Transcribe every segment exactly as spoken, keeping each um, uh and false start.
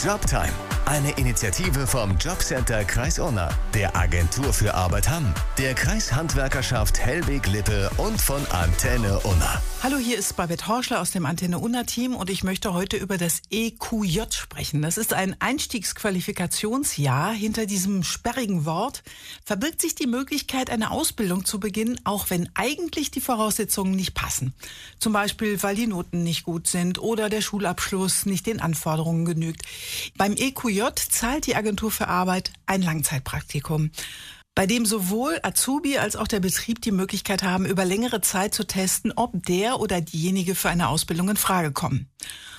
Jobtime, eine Initiative vom Jobcenter Kreis Unna, der Agentur für Arbeit Hamm, der Kreishandwerkerschaft Hellwig-Lippe und von Antenne Unna. Hallo, hier ist Babette Horschler aus dem Antenne Unna-Team und ich möchte heute über das E Q J sprechen. Das ist ein Einstiegsqualifikationsjahr. Hinter diesem sperrigen Wort verbirgt sich die Möglichkeit, eine Ausbildung zu beginnen, auch wenn eigentlich die Voraussetzungen nicht passen. Zum Beispiel, weil die Noten nicht gut sind oder der Schulabschluss nicht den Anforderungen genügt. Beim E Q J zahlt die Agentur für Arbeit ein Langzeitpraktikum, bei dem sowohl Azubi als auch der Betrieb die Möglichkeit haben, über längere Zeit zu testen, ob der oder diejenige für eine Ausbildung in Frage kommen.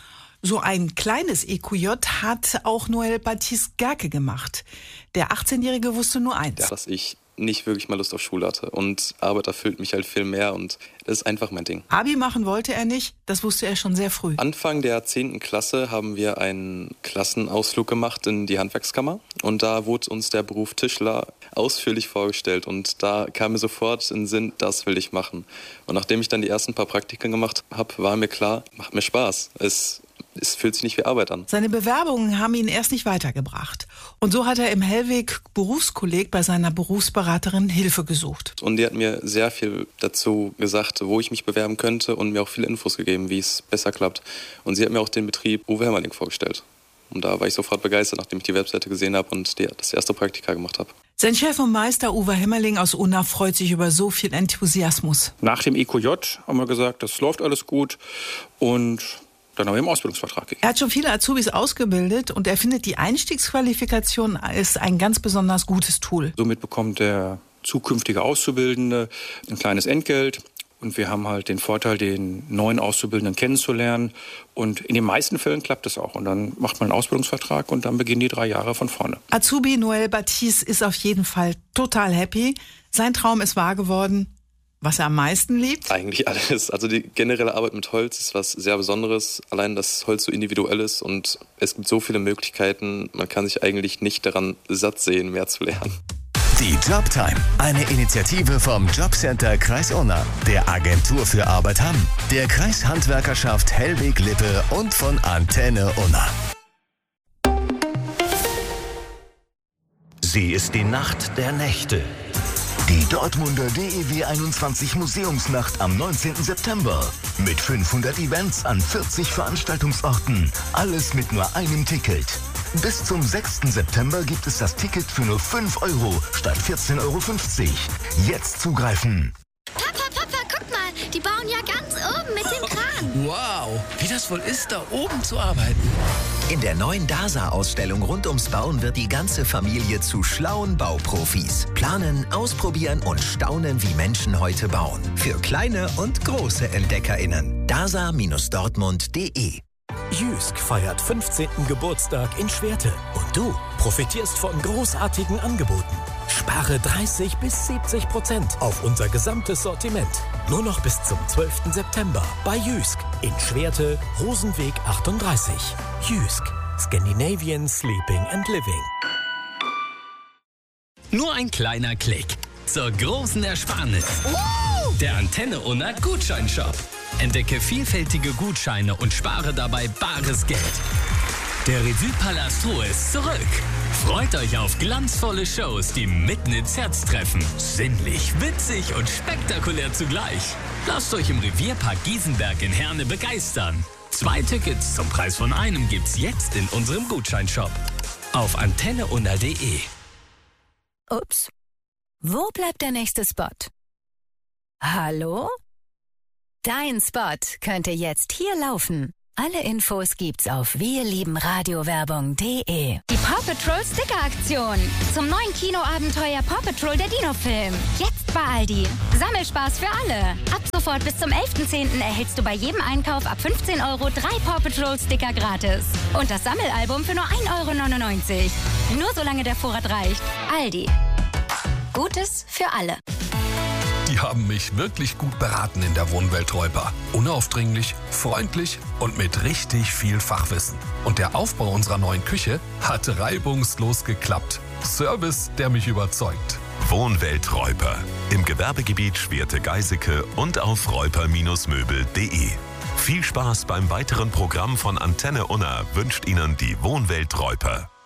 So ein kleines E Q J hat auch Noel Baptiste-Gerke gemacht. Der achtzehnjährige wusste nur eins. Ja, dass ich nicht wirklich mal Lust auf Schule hatte. Und Arbeit erfüllt mich halt viel mehr und das ist einfach mein Ding. Abi machen wollte er nicht, das wusste er schon sehr früh. Anfang der zehnten Klasse haben wir einen Klassenausflug gemacht in die Handwerkskammer. Und da wurde uns der Beruf Tischler ausführlich vorgestellt. Und da kam mir sofort in den Sinn, das will ich machen. Und nachdem ich dann die ersten paar Praktiken gemacht habe, war mir klar, macht mir Spaß. Es Es fühlt sich nicht wie Arbeit an. Seine Bewerbungen haben ihn erst nicht weitergebracht. Und so hat er im Hellwig Berufskolleg bei seiner Berufsberaterin Hilfe gesucht. Und die hat mir sehr viel dazu gesagt, wo ich mich bewerben könnte und mir auch viele Infos gegeben, wie es besser klappt. Und sie hat mir auch den Betrieb Uwe Hämmerling vorgestellt. Und da war ich sofort begeistert, nachdem ich die Webseite gesehen habe und die, das erste Praktika gemacht habe. Sein Chef und Meister Uwe Hämmerling aus Unna freut sich über so viel Enthusiasmus. Nach dem E Q J haben wir gesagt, das läuft alles gut und dann haben wir im Ausbildungsvertrag gegeben. Er hat schon viele Azubis ausgebildet und er findet, die Einstiegsqualifikation ist ein ganz besonders gutes Tool. Somit bekommt der zukünftige Auszubildende ein kleines Entgelt. Und wir haben halt den Vorteil, den neuen Auszubildenden kennenzulernen. Und in den meisten Fällen klappt es auch. Und dann macht man einen Ausbildungsvertrag und dann beginnen die drei Jahre von vorne. Azubi Noel Baptiste ist auf jeden Fall total happy. Sein Traum ist wahr geworden. Was er am meisten liebt? Eigentlich alles. Also die generelle Arbeit mit Holz ist was sehr Besonderes. Allein, dass Holz so individuell ist und es gibt so viele Möglichkeiten. Man kann sich eigentlich nicht daran satt sehen, mehr zu lernen. Die Jobtime, eine Initiative vom Jobcenter Kreis Unna, der Agentur für Arbeit Hamm, der Kreishandwerkerschaft Hellwig-Lippe und von Antenne Unna. Sie ist die Nacht der Nächte. Die Dortmunder D E W einundzwanzig Museumsnacht am neunzehnten September. Mit fünfhundert Events an vierzig Veranstaltungsorten. Alles mit nur einem Ticket. Bis zum sechsten September gibt es das Ticket für nur fünf Euro statt vierzehn Euro fünfzig. Jetzt zugreifen. Papa, Papa, guck mal, die bauen ja ganz oben mit dem Kran. Wow, wie das wohl ist, da oben zu arbeiten. In der neuen DASA-Ausstellung rund ums Bauen wird die ganze Familie zu schlauen Bauprofis. Planen, ausprobieren und staunen, wie Menschen heute bauen. Für kleine und große EntdeckerInnen. dasa Dortmund punkt de. Jysk feiert fünfzehnten Geburtstag in Schwerte. Und du profitierst von großartigen Angeboten. Spare dreißig bis siebzig Prozent auf unser gesamtes Sortiment. Nur noch bis zum zwölften September bei Jysk in Schwerte, Rosenweg achtunddreißig. Jysk, Scandinavian Sleeping and Living. Nur ein kleiner Klick zur großen Ersparnis. Der Antenne Unna Gutscheinshop. Entdecke vielfältige Gutscheine und spare dabei bares Geld. Der Revue-Palast Ruhr ist zurück. Freut euch auf glanzvolle Shows, die mitten ins Herz treffen. Sinnlich, witzig und spektakulär zugleich. Lasst euch im Revierpark Giesenberg in Herne begeistern. Zwei Tickets zum Preis von einem gibt's jetzt in unserem Gutscheinshop. Auf antenne unna punkt de. Ups. Wo bleibt der nächste Spot? Hallo? Dein Spot könnte jetzt hier laufen. Alle Infos gibt's auf wirliebenradiowerbung punkt de. Die Paw Patrol Sticker-Aktion. Zum neuen Kinoabenteuer Paw Patrol der Dino-Film. Jetzt bei Aldi. Sammelspaß für alle. Ab sofort bis zum elften zehnten erhältst du bei jedem Einkauf ab fünfzehn Euro drei Paw Patrol Sticker gratis. Und das Sammelalbum für nur ein Euro neunundneunzig. Nur solange der Vorrat reicht. Aldi. Gutes für alle. Die haben mich wirklich gut beraten in der Wohnwelt Reuper. Unaufdringlich, freundlich und mit richtig viel Fachwissen. Und der Aufbau unserer neuen Küche hat reibungslos geklappt. Service, der mich überzeugt. Wohnwelt Reuper. Im Gewerbegebiet Schwerte-Geiseke und auf reuper Bindestrich möbel punkt de. Viel Spaß beim weiteren Programm von Antenne Unna wünscht Ihnen die Wohnwelt Reuper.